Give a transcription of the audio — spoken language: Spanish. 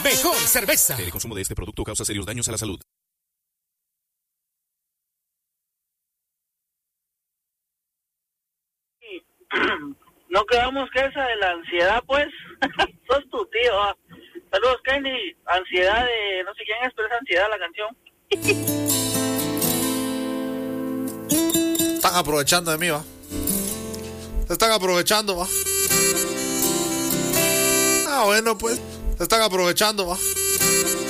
mejor cerveza. El consumo de este producto causa serios daños a la salud. No quedamos que esa de la ansiedad, pues. Sos tu tío. Saludos, Kenny. Ansiedad de no sé quién es, pero es ansiedad la canción. Están aprovechando de mí, va. Se están aprovechando, va. Ah, bueno, pues. Se están aprovechando, va.